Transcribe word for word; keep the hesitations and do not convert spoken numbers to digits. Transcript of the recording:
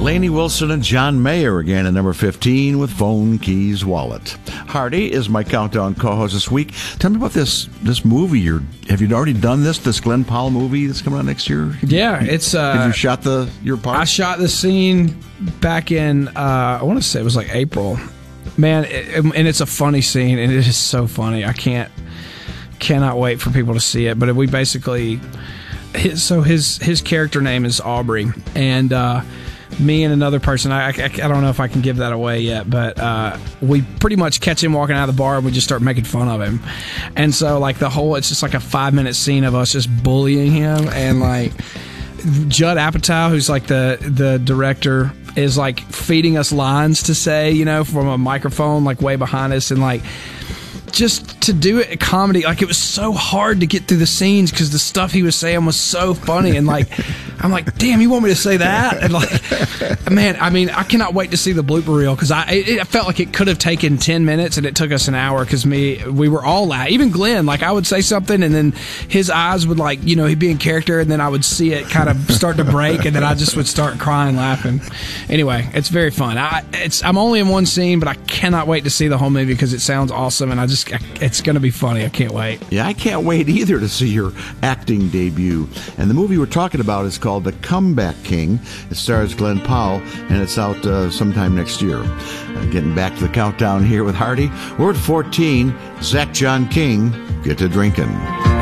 Lainey Wilson and John Mayer again at number fifteen with Phone Keys Wallet. Hardy is my countdown co-host this week. Tell me about this this movie. You're have you already done this? This Glenn Powell movie that's coming out next year? Yeah, it's. Uh, Have you shot the your part? I shot the scene back in. Uh, I want to say it was like April. Man, it, and it's a funny scene, and it is so funny. I can't cannot wait for people to see it. But we basically. His, so his his character name is Aubrey, and uh, me and another person, I, I, I don't know if I can give that away yet, but uh, we pretty much catch him walking out of the bar and we just start making fun of him. And so like the whole, it's just like a five minute scene of us just bullying him, and like Judd Apatow, who's like the, the director, is like feeding us lines to say, you know, from a microphone like way behind us, and like just to do it comedy, like it was so hard to get through the scenes because the stuff he was saying was so funny, and like I'm like, damn, you want me to say that? And like, man, I mean, I cannot wait to see the blooper reel, because I it, it felt like it could have taken ten minutes and it took us an hour, because me we were all laughing. Even Glenn, like I would say something and then his eyes would, like, you know, he'd be in character, and then I would see it kind of start to break, and then I just would start crying laughing. Anyway, it's very fun. I it's I'm only in one scene, but I cannot wait to see the whole movie because it sounds awesome, and I just it's going to be funny. I can't wait. Yeah, I can't wait either to see your acting debut. And the movie we're talking about is called The Comeback King. It stars Glenn Powell, and it's out uh, sometime next year. Uh, getting back to the countdown here with Hardy. We're at fourteen. Zach John King, Get to Drinking.